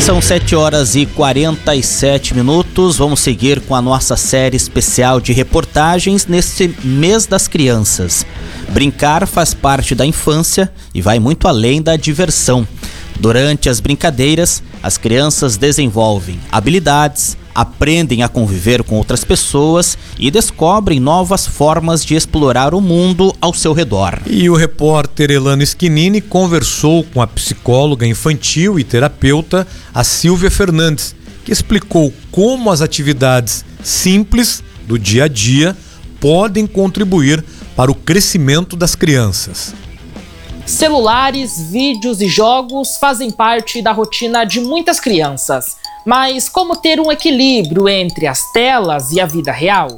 São 7h47. Vamos seguir com a nossa série especial de reportagens neste mês das crianças. Brincar faz parte da infância e vai muito além da diversão. Durante as brincadeiras, as crianças desenvolvem habilidades, aprendem a conviver com outras pessoas e descobrem novas formas de explorar o mundo ao seu redor. E o repórter Elano Schinini conversou com a psicóloga infantil e terapeuta, a Silvia Fernandes, que explicou como as atividades simples do dia a dia podem contribuir para o crescimento das crianças. Celulares, vídeos e jogos fazem parte da rotina de muitas crianças. Mas como ter um equilíbrio entre as telas e a vida real?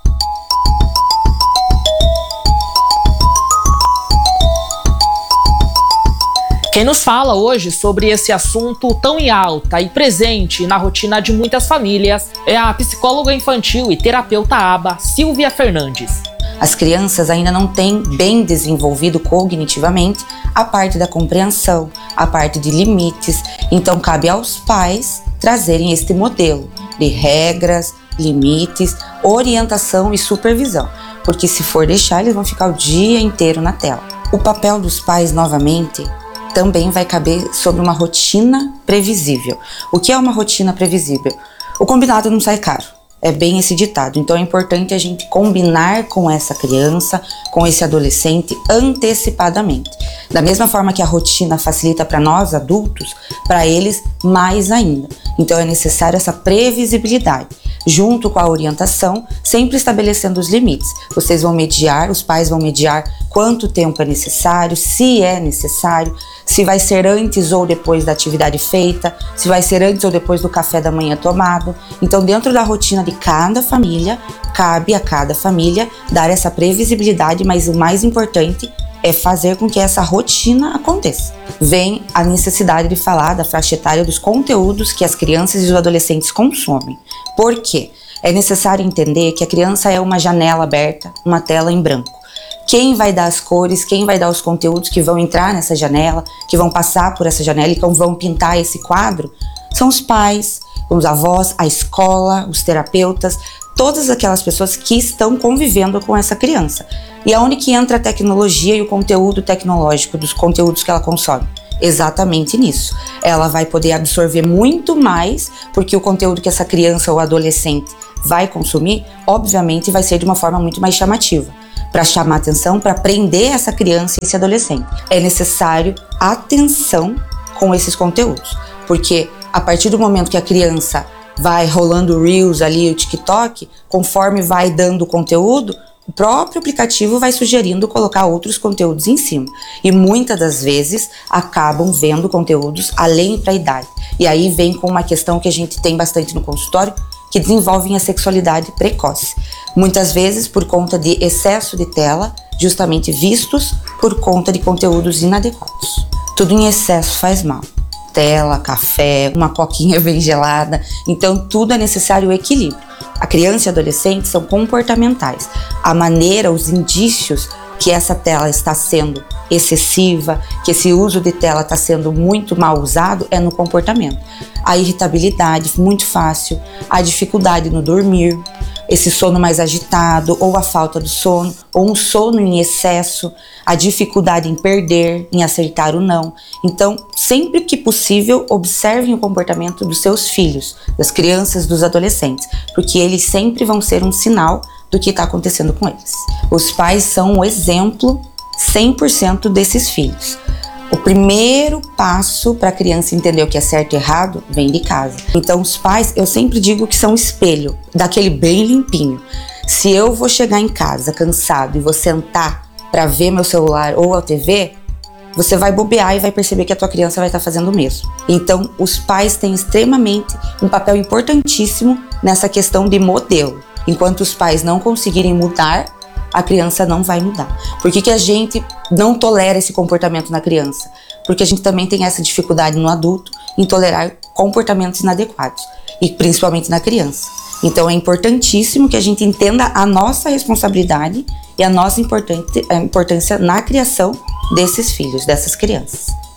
Quem nos fala hoje sobre esse assunto tão em alta e presente na rotina de muitas famílias é a psicóloga infantil e terapeuta ABA, Silvia Fernandes. As crianças ainda não têm bem desenvolvido cognitivamente a parte da compreensão, a parte de limites, então cabe aos pais trazerem este modelo de regras, limites, orientação e supervisão, porque se for deixar, eles vão ficar o dia inteiro na tela. O papel dos pais, novamente, também vai caber sobre uma rotina previsível. O que é uma rotina previsível? O combinado não sai caro. É bem esse ditado. Então é importante a gente combinar com essa criança, com esse adolescente antecipadamente. Da mesma forma que a rotina facilita para nós adultos, para eles mais ainda. Então é necessário essa previsibilidade, junto com a orientação, sempre estabelecendo os limites. Vocês vão mediar, os pais vão mediar quanto tempo é necessário, se é necessário, se vai ser antes ou depois da atividade feita, se vai ser antes ou depois do café da manhã tomado. Então, dentro da rotina de cada família, cabe a cada família dar essa previsibilidade, mas o mais importante é fazer com que essa rotina aconteça. Vem a necessidade de falar da faixa etária dos conteúdos que as crianças e os adolescentes consomem. Por quê? É necessário entender que a criança é uma janela aberta, uma tela em branco. Quem vai dar as cores, quem vai dar os conteúdos que vão entrar nessa janela, que vão passar por essa janela e que vão pintar esse quadro, são os pais, os avós, a escola, os terapeutas, todas aquelas pessoas que estão convivendo com essa criança. E aonde que entra a tecnologia e o conteúdo tecnológico dos conteúdos que ela consome? Exatamente nisso. Ela vai poder absorver muito mais, porque o conteúdo que essa criança ou adolescente vai consumir, obviamente, vai ser de uma forma muito mais chamativa, para chamar atenção, para prender essa criança e esse adolescente. É necessário atenção com esses conteúdos, porque a partir do momento que a criança vai rolando o Reels ali, o TikTok, conforme vai dando conteúdo, o próprio aplicativo vai sugerindo colocar outros conteúdos em cima. E muitas das vezes acabam vendo conteúdos além da idade. E aí vem com uma questão que a gente tem bastante no consultório, que desenvolvem a sexualidade precoce. Muitas vezes por conta de excesso de tela, justamente vistos por conta de conteúdos inadequados. Tudo em excesso faz mal. Tela, café, uma coquinha bem gelada. Então tudo é necessário o equilíbrio. A criança e adolescente são comportamentais. A maneira, os indícios que essa tela está sendo excessiva, que esse uso de tela está sendo muito mal usado, é no comportamento. A irritabilidade, muito fácil, a dificuldade no dormir, esse sono mais agitado, ou a falta do sono, ou um sono em excesso, a dificuldade em perder, em acertar o não. Então, sempre que possível, observem o comportamento dos seus filhos, das crianças, dos adolescentes, porque eles sempre vão ser um sinal do que está acontecendo com eles. Os pais são o exemplo 100% desses filhos. O primeiro passo para a criança entender o que é certo e errado vem de casa. Então os pais, eu sempre digo que são espelho, daquele bem limpinho. Se eu vou chegar em casa cansado e vou sentar para ver meu celular ou a TV, você vai bobear e vai perceber que a tua criança vai estar fazendo o mesmo. Então os pais têm extremamente um papel importantíssimo nessa questão de modelo. Enquanto os pais não conseguirem mudar, a criança não vai mudar. Por que a gente não tolera esse comportamento na criança? Porque a gente também tem essa dificuldade no adulto em tolerar comportamentos inadequados, e principalmente na criança. Então é importantíssimo que a gente entenda a nossa responsabilidade e a nossa importância na criação desses filhos, dessas crianças.